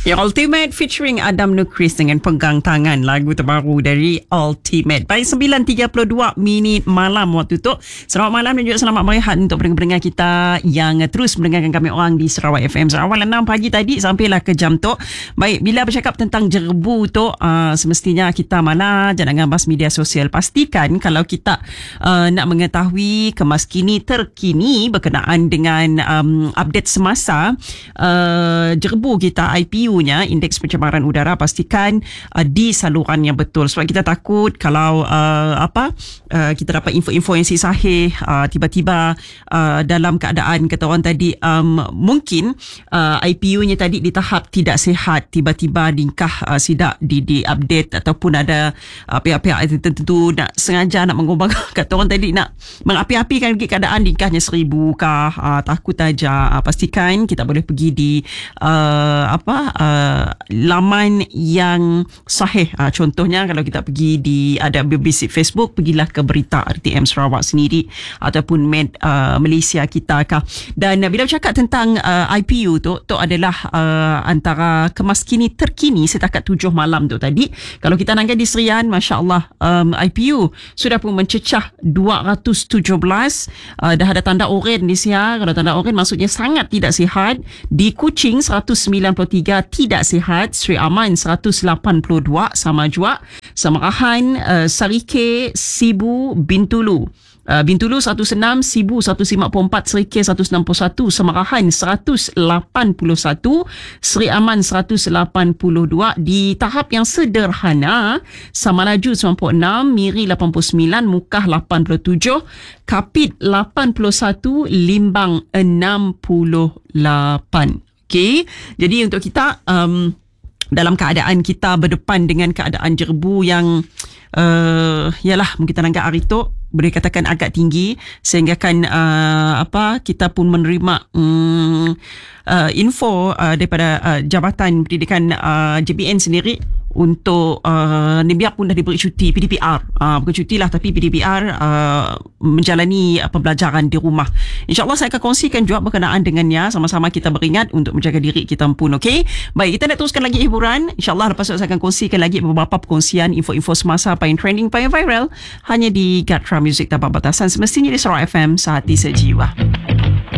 Ultimate featuring Adam Nukris dengan Pegang Tangan, lagu terbaru dari Ultimate. Baik, 9.32 minit malam waktu tu. Selamat malam dan juga selamat berehat untuk pendengar-pendengar kita yang terus mendengarkan kami orang di Sarawak FM. Awal 6 pagi tadi sampailah ke jam tu. Baik, bila bercakap tentang jerbu tu, semestinya kita mana jangan bas media sosial. Pastikan kalau kita nak mengetahui kemaskini terkini berkenaan dengan update semasa jerbu kita, IPU-nya, indeks pencemaran udara, pastikan di saluran yang betul. Sebab kita takut kalau kita dapat info-info yang sahih, tiba-tiba dalam keadaan kata orang tadi mungkin IPU-nya tadi di tahap tidak sihat, tiba-tiba ringkah sidak di update, ataupun ada pihak-pihak tertentu nak sengaja nak mengubah kata orang tadi nak mengapi-apikan keadaan ringkahnya 1000 kah, takut aja. Pastikan kita boleh pergi di laman yang sahih. Contohnya kalau kita pergi di ada visit Facebook, pergilah ke berita RTM Sarawak sendiri ataupun Malaysia kita kah. Dan bila bercakap tentang IPU tu adalah antara kemaskini terkini setakat 7 malam tu tadi. Kalau kita nangkan di Serian, masya-Allah, IPU sudah pun mencecah 217. Dah ada tanda oren di Sia. Kalau tanda oren maksudnya sangat tidak sihat. Di Kuching 193 tidak sihat, Sri Aman 182 sama juga, Samarahan, Sarike, Sibu, Bintulu. Bintulu 106, Sibu 154, Serike 161, Samarahan 181, Sri Aman 182. Di tahap yang sederhana, Samalaju 96, Miri 89, Mukah 87, Kapit 81, Limbang 68. Okey, jadi untuk kita dalam keadaan kita berdepan dengan keadaan jerbu yang yalah mungkin kita nanggap hari tu boleh katakan agak tinggi, sehingga kan kita pun menerima info daripada Jabatan Pendidikan JPN sendiri untuk biar pun dah diberi cuti PDPR, bukan cuti lah tapi PDPR, menjalani pembelajaran di rumah. InsyaAllah saya akan kongsikan juga berkenaan dengannya, sama-sama kita beringat untuk menjaga diri kita pun. Okey, baik, kita nak teruskan lagi hiburan. InsyaAllah lepas tu saya akan kongsikan lagi beberapa perkongsian info-info semasa apa yang trending, apa yang viral, hanya di Gatra Music tanpa batasan, semestinya di Sarawak FM, sehati sejiwa.